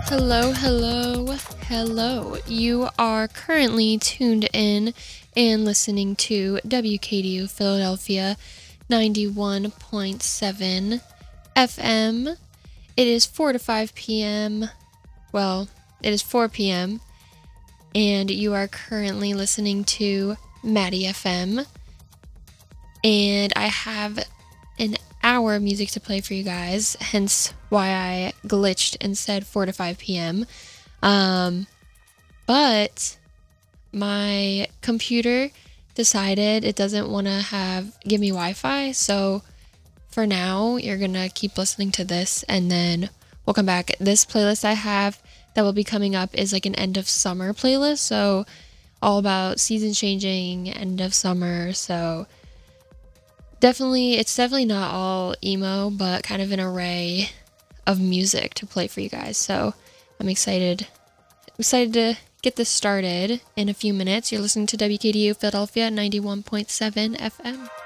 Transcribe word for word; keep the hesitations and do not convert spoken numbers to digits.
Hello, hello, hello. You are currently tuned in and listening to W K D U Philadelphia ninety-one point seven F M. It is four to five p.m. Well, it is four p.m. and you are currently listening to Maddie F M. And I have an hour of music to play for you guys, hence why I glitched and said four to five p.m. Um, but my computer decided it doesn't want to have give me Wi-Fi, so for now you're gonna keep listening to this and then we'll come back. This playlist I have that will be coming up is like an end of summer playlist, so all about season changing, end of summer. So definitely, it's definitely not all emo, but kind of an array of music to play for you guys. So I'm excited, excited to get this started in a few minutes. You're listening to W K D U Philadelphia ninety-one point seven F M.